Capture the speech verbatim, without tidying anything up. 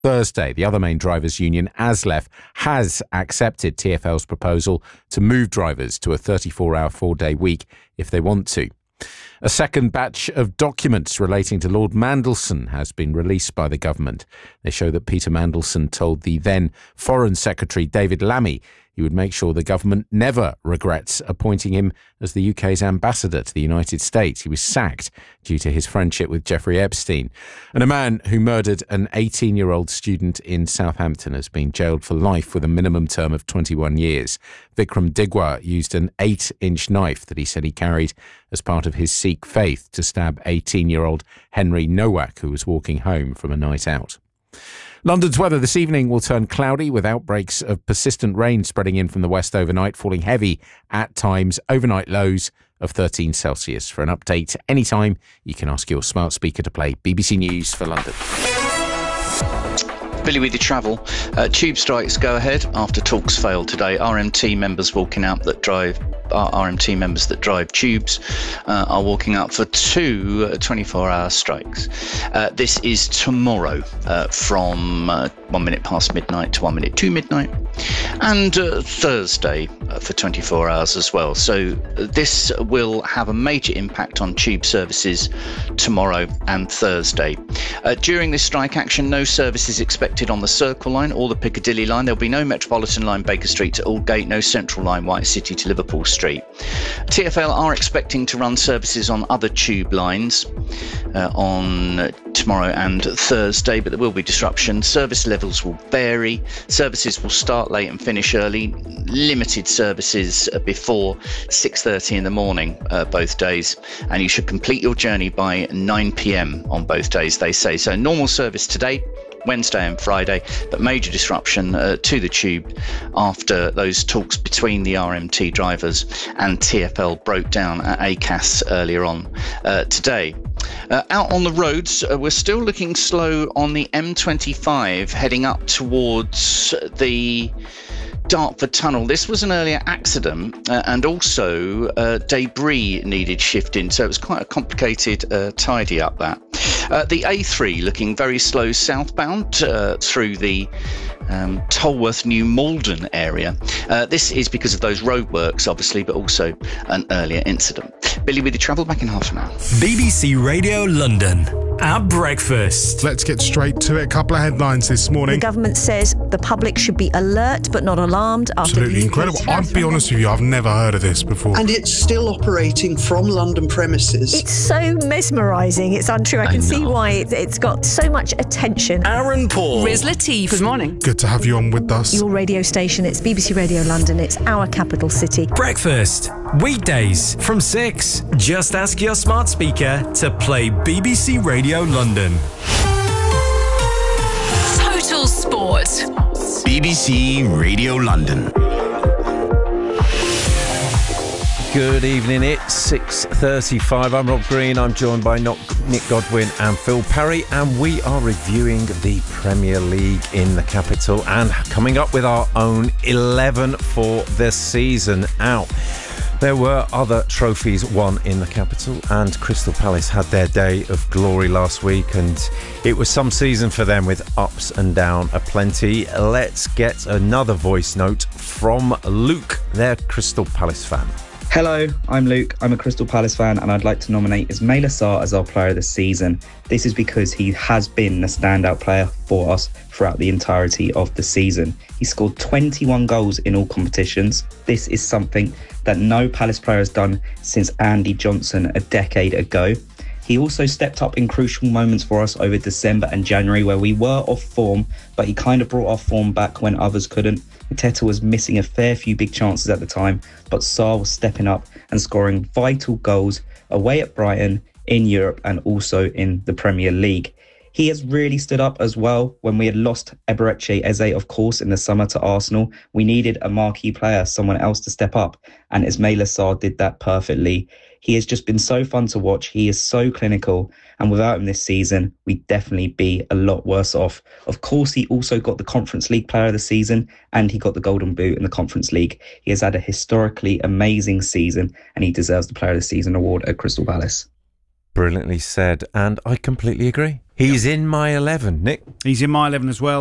Thursday. The other main drivers' union, ASLEF, has accepted T F L's proposal to move drivers to a thirty-four hour, four-day week if they want to. A second batch of documents relating to Lord Mandelson has been released by the government. They show that Peter Mandelson told the then Foreign Secretary David Lammy he would make sure the government never regrets appointing him as the U K's ambassador to the United States. He was sacked due to his friendship with Jeffrey Epstein. And a man who murdered an eighteen-year-old student in Southampton has been jailed for life with a minimum term of twenty-one years. Vikram Digwa used an eight-inch knife that he said he carried as part of his Sikh faith to stab eighteen-year-old Henry Nowak, who was walking home from a night out. London's weather this evening will turn cloudy with outbreaks of persistent rain spreading in from the west overnight, falling heavy at times. Overnight lows of thirteen Celsius. For an update anytime, you can ask your smart speaker to play B B C News for London. Billy with your travel. Uh, tube strikes go ahead after talks failed today. R M T members walking out that drive uh, R M T members that drive tubes uh, are walking out for two uh, twenty-four hour strikes. Uh, this is tomorrow uh, from uh, one minute past midnight to one minute to midnight, and uh, Thursday uh, for twenty-four hours as well. So uh, this will have a major impact on tube services tomorrow and Thursday. Uh, during this strike action, no service is expected on the Circle Line or the Piccadilly Line. There'll be no Metropolitan Line Baker Street to Aldgate, no Central Line White City to Liverpool Street. T F L are expecting to run services on other tube lines uh, on tomorrow and Thursday, but there will be disruption. Service levels will vary. Services will start late and finish early. Limited services before six thirty in the morning uh, both days, and you should complete your journey by nine p.m. on both days, they say. So normal service today, Wednesday and Friday, but major disruption uh, to the tube after those talks between the R M T drivers and T F L broke down at A C A S earlier on uh, today. Uh, out on the roads, uh, we're still looking slow on the M twenty-five heading up towards the Dartford Tunnel. This was an earlier accident uh, and also uh, debris needed shifting, so it was quite a complicated uh, tidy up that. Uh, the A three looking very slow southbound uh, through the um, Tolworth New Malden area. Uh, this is because of those roadworks, obviously, but also an earlier incident. Billy with your travel, back in half an hour. B B C Radio London at breakfast. Let's get straight to it. A couple of headlines this morning. The government says the public should be alert but not alarmed. After Absolutely the incredible. I'll be honest with you, I've never heard of this before. And it's still operating from London premises. It's so mesmerising. It's untrue. I can I see why it, it's got so much attention. Aaron Paul. Riz Latif. Good morning. Good to have you on with us. Your radio station. It's B B C Radio London. It's our capital city. Breakfast. Weekdays from six. Just ask your smart speaker to play B B C Radio London. Total Sport. B B C Radio London. Good evening, it's six thirty-five. I'm Rob Green. I'm joined by Nick Godwin and Phil Parry, and we are reviewing the Premier League in the capital and coming up with our own eleven for the season out. There were other trophies won in the capital, and Crystal Palace had their day of glory last week, and it was some season for them with ups and down aplenty. Let's get another voice note from Luke, their Crystal Palace fan. Hello, I'm Luke. I'm a Crystal Palace fan, and I'd like to nominate Ismaila Sarr as our player of the season. This is because he has been the standout player for us throughout the entirety of the season. He scored twenty-one goals in all competitions. This is something that no Palace player has done since Andy Johnson a decade ago. He also stepped up in crucial moments for us over December and January, where we were off form, but he kind of brought our form back when others couldn't. Mateta was missing a fair few big chances at the time, but Sarr was stepping up and scoring vital goals away at Brighton, in Europe, and also in the Premier League. He has really stood up as well. When we had lost Eberechi Eze, of course, in the summer to Arsenal, we needed a marquee player, someone else to step up, and Ismaila Sarr did that perfectly. He has just been so fun to watch. He is so clinical, and without him this season, we'd definitely be a lot worse off. Of course, he also got the Conference League Player of the Season, and he got the Golden Boot in the Conference League. He has had a historically amazing season, and he deserves the Player of the Season award at Crystal Palace. Brilliantly said, and I completely agree. He's in my eleven, Nick. He's in my eleven as well.